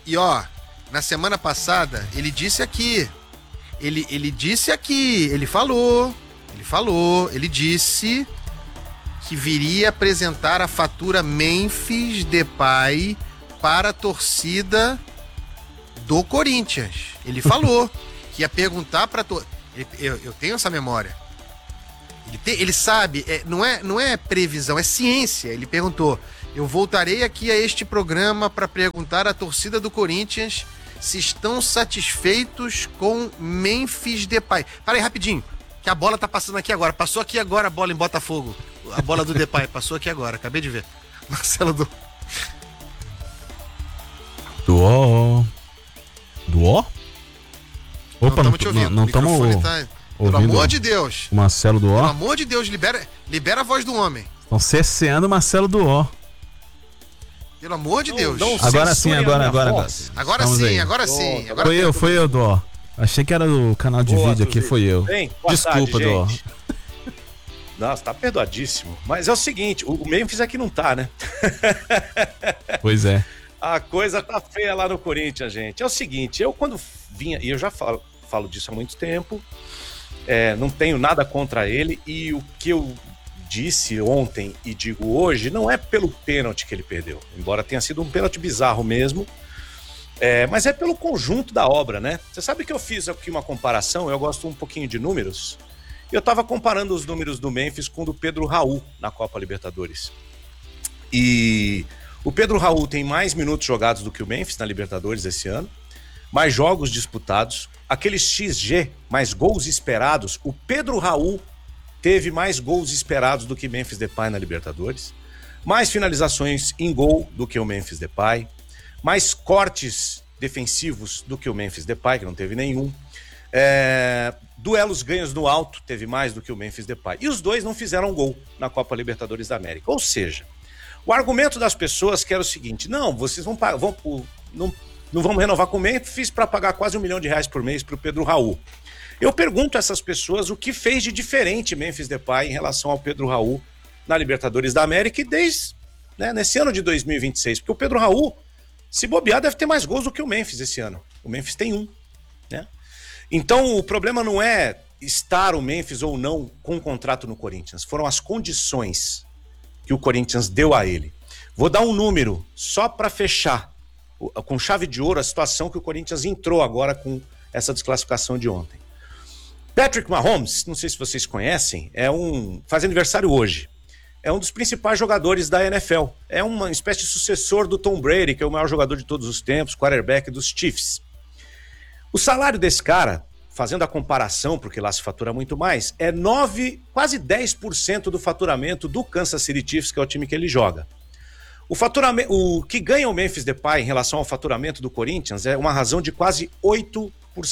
E ó, na semana passada, ele disse aqui. Ele disse aqui, ele disse que viria apresentar a fatura Memphis Depay para a torcida do Corinthians. Ele falou que ia perguntar para eu tenho essa memória. Ele sabe, não é previsão, é ciência. Ele perguntou: eu voltarei aqui a este programa para perguntar à torcida do Corinthians se estão satisfeitos com Memphis Depay. Para aí, rapidinho, que a bola tá passando aqui agora. Passou aqui agora a bola em Botafogo. A bola do Depay passou aqui agora, acabei de ver. Marcelo do... Duó? Opa, não estamos te ouvindo. Não estamos tá... Pelo amor de Deus. O Marcelo Duó. Pelo amor de Deus, libera a voz do homem. Estão cerceando o Marcelo Duó. Pelo amor de Deus. Agora sim. Agora sim. Foi eu, Duó. Achei que era o canal de vídeo aqui, foi eu. Desculpa, Duó. Nossa, tá perdoadíssimo. Mas é o seguinte, o Memphis aqui não tá, né? Pois é. A coisa tá feia lá no Corinthians, gente. É o seguinte, eu quando vinha, e eu já falo disso há muito tempo, não tenho nada contra ele, e o que eu disse ontem e digo hoje não é pelo pênalti que ele perdeu, embora tenha sido um pênalti bizarro mesmo, mas é pelo conjunto da obra, né? Você sabe que eu fiz aqui uma comparação, eu gosto um pouquinho de números, e eu tava comparando os números do Memphis com o do Pedro Raul na Copa Libertadores. E o Pedro Raul tem mais minutos jogados do que o Memphis na Libertadores esse ano, mais jogos disputados, aquele XG, mais gols esperados, o Pedro Raul teve mais gols esperados do que Memphis Depay na Libertadores, mais finalizações em gol do que o Memphis Depay, mais cortes defensivos do que o Memphis Depay, que não teve nenhum, duelos ganhos no alto, teve mais do que o Memphis Depay. E os dois não fizeram gol na Copa Libertadores da América. Ou seja, o argumento das pessoas que era o seguinte: não, vocês não vamos renovar com o Memphis para pagar quase R$1 milhão por mês para o Pedro Raul. Eu pergunto a essas pessoas o que fez de diferente Memphis Depay em relação ao Pedro Raul na Libertadores da América e desde nesse ano de 2026, porque o Pedro Raul, se bobear, deve ter mais gols do que o Memphis esse ano. O Memphis tem 1, né? Então o problema não é estar o Memphis ou não com um contrato no Corinthians, foram as condições que o Corinthians deu a ele. Vou dar um número só para fechar com chave de ouro a situação que o Corinthians entrou agora com essa desclassificação de ontem. Patrick Mahomes, não sei se vocês conhecem, faz aniversário hoje. É um dos principais jogadores da NFL. É uma espécie de sucessor do Tom Brady, que é o maior jogador de todos os tempos, quarterback dos Chiefs. O salário desse cara, fazendo a comparação, porque lá se fatura muito mais, é quase 10% do faturamento do Kansas City Chiefs, que é o time que ele joga. O que ganha o Memphis Depay em relação ao faturamento do Corinthians é uma razão de quase 8%,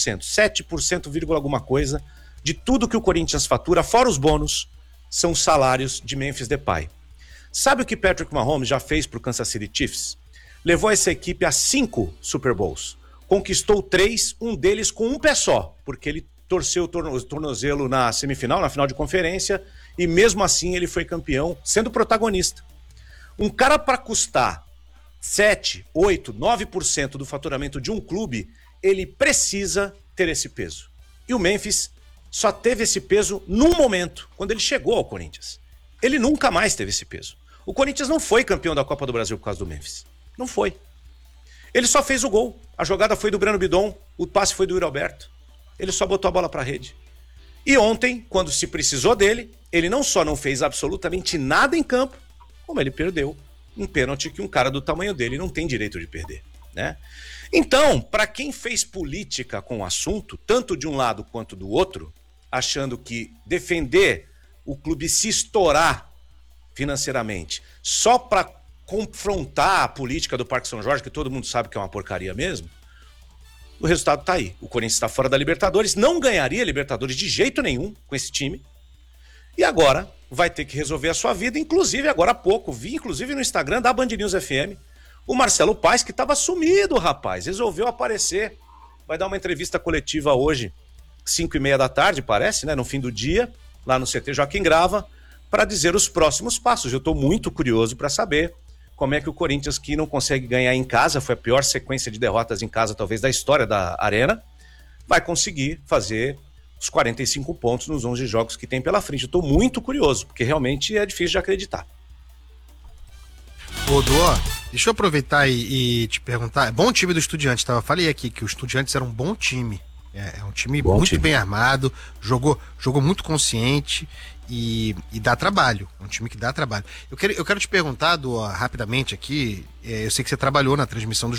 7%, alguma coisa, de tudo que o Corinthians fatura, fora os bônus, são salários de Memphis Depay. Sabe o que Patrick Mahomes já fez para o Kansas City Chiefs? Levou essa equipe a 5 Super Bowls. Conquistou 3, um deles com um pé só, porque ele torceu o tornozelo na semifinal, na final de conferência, e mesmo assim ele foi campeão, sendo protagonista. Um cara para custar 7, 8, 9% do faturamento de um clube, ele precisa ter esse peso. E o Memphis só teve esse peso num momento, quando ele chegou ao Corinthians. Ele nunca mais teve esse peso. O Corinthians não foi campeão da Copa do Brasil por causa do Memphis. Não foi. Ele só fez o gol. A jogada foi do Breno Bidon, o passe foi do Yuri Alberto. Ele só botou a bola para a rede. E ontem, quando se precisou dele, ele não só não fez absolutamente nada em campo, como ele perdeu um pênalti que um cara do tamanho dele não tem direito de perder, né? Então, para quem fez política com o assunto, tanto de um lado quanto do outro, achando que defender o clube se estourar financeiramente só para confrontar a política do Parque São Jorge, que todo mundo sabe que é uma porcaria mesmo, o resultado tá aí. O Corinthians está fora da Libertadores, não ganharia a Libertadores de jeito nenhum com esse time, e agora vai ter que resolver a sua vida. Inclusive, agora há pouco, vi inclusive no Instagram da Band News FM, o Marcelo Paes, que estava sumido, rapaz, resolveu aparecer. Vai dar uma entrevista coletiva hoje, 5h30 da tarde, parece, né, no fim do dia, lá no CT Joaquim Grava, para dizer os próximos passos. Eu estou muito curioso para saber como é que o Corinthians, que não consegue ganhar em casa, foi a pior sequência de derrotas em casa talvez da história da Arena, vai conseguir fazer os 45 pontos nos 11 jogos que tem pela frente. Eu tô muito curioso, porque realmente é difícil de acreditar. Ô, Dô, deixa eu aproveitar e te perguntar. É bom time do Estudiantes, tá? Eu falei aqui que o Estudiantes era um bom time. É um time bom muito time. Bem armado, jogou muito consciente e dá trabalho. É um time que dá trabalho. Eu quero te perguntar, Dô, rapidamente aqui. Eu sei que você trabalhou na transmissão do